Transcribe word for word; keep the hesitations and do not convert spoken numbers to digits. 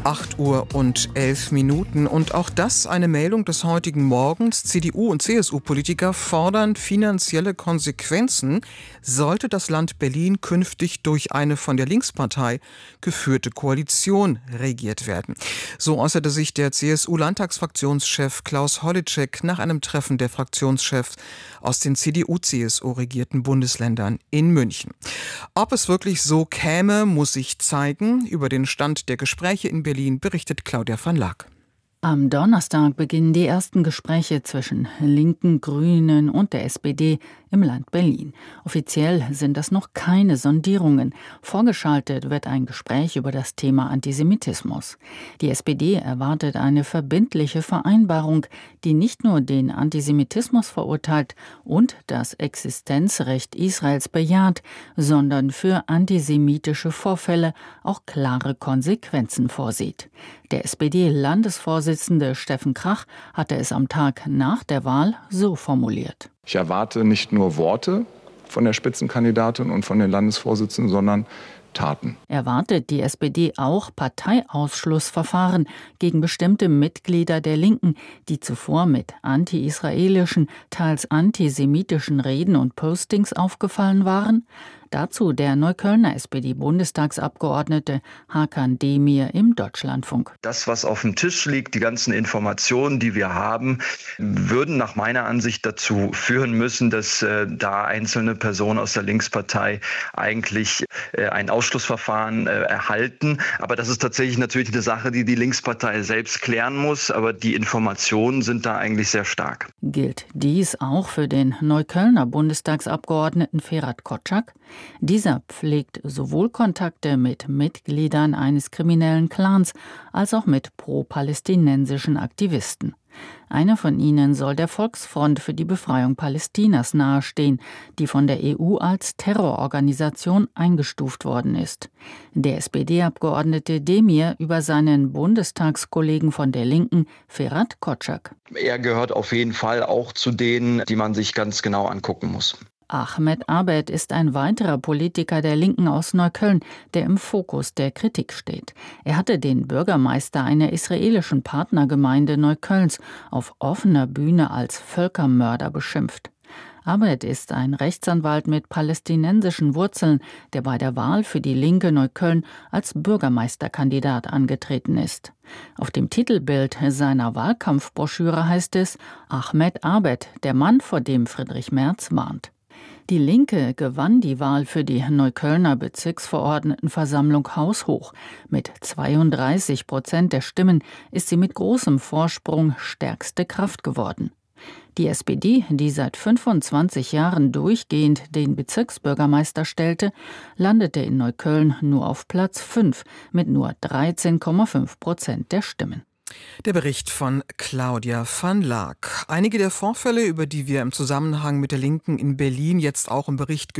acht Uhr und elf Minuten. Und auch das eine Meldung des heutigen Morgens. C D U- und C S U-Politiker fordern finanzielle Konsequenzen, sollte das Land Berlin künftig durch eine von der Linkspartei geführte Koalition regiert werden. So äußerte sich der C S U-Landtagsfraktionschef Klaus Holleczek nach einem Treffen der Fraktionschefs aus den C D U-C S U-regierten Bundesländern in München. Ob es wirklich so käme, muss sich zeigen. Über den Stand der Gespräche in Berlin berichtet Claudia van Laak. Am Donnerstag beginnen die ersten Gespräche zwischen Linken, Grünen und der S P D im Land Berlin. Offiziell sind das noch keine Sondierungen. Vorgeschaltet wird ein Gespräch über das Thema Antisemitismus. Die S P D erwartet eine verbindliche Vereinbarung, die nicht nur den Antisemitismus verurteilt und das Existenzrecht Israels bejaht, sondern für antisemitische Vorfälle auch klare Konsequenzen vorsieht. Der S P D-Landesvorsitzende Steffen Krach hatte es am Tag nach der Wahl so formuliert. Ich erwarte nicht nur Worte von der Spitzenkandidatin und von den Landesvorsitzenden, sondern Taten. Erwartet die S P D auch Parteiausschlussverfahren gegen bestimmte Mitglieder der Linken, die zuvor mit anti-israelischen, teils antisemitischen Reden und Postings aufgefallen waren? Dazu der Neuköllner S P D-Bundestagsabgeordnete Hakan Demir im Deutschlandfunk. Das, was auf dem Tisch liegt, die ganzen Informationen, die wir haben, würden nach meiner Ansicht dazu führen müssen, dass äh, da einzelne Personen aus der Linkspartei eigentlich äh, ein Ausschlussverfahren äh, erhalten. Aber das ist tatsächlich natürlich eine Sache, die die Linkspartei selbst klären muss. Aber die Informationen sind da eigentlich sehr stark. Gilt dies auch für den Neuköllner Bundestagsabgeordneten Ferhat Kotschak? Dieser pflegt sowohl Kontakte mit Mitgliedern eines kriminellen Clans als auch mit pro-palästinensischen Aktivisten. Einer von ihnen soll der Volksfront für die Befreiung Palästinas nahestehen, die von der E U als Terrororganisation eingestuft worden ist. Der S P D-Abgeordnete Demir über seinen Bundestagskollegen von der Linken, Ferhat Kotschak. Er gehört auf jeden Fall auch zu denen, die man sich ganz genau angucken muss. Ahmed Abed ist ein weiterer Politiker der Linken aus Neukölln, der im Fokus der Kritik steht. Er hatte den Bürgermeister einer israelischen Partnergemeinde Neuköllns auf offener Bühne als Völkermörder beschimpft. Abed ist ein Rechtsanwalt mit palästinensischen Wurzeln, der bei der Wahl für die Linke Neukölln als Bürgermeisterkandidat angetreten ist. Auf dem Titelbild seiner Wahlkampfbroschüre heißt es: Ahmed Abed, der Mann, vor dem Friedrich Merz warnt. Die Linke gewann die Wahl für die Neuköllner Bezirksverordnetenversammlung haushoch. Mit zweiunddreißig Prozent der Stimmen ist sie mit großem Vorsprung stärkste Kraft geworden. Die S P D, die seit fünfundzwanzig Jahren durchgehend den Bezirksbürgermeister stellte, landete in Neukölln nur auf Platz fünf mit nur dreizehn Komma fünf Prozent der Stimmen. Der Bericht von Claudia van Laak. Einige der Vorfälle, über die wir im Zusammenhang mit der Linken in Berlin jetzt auch im Bericht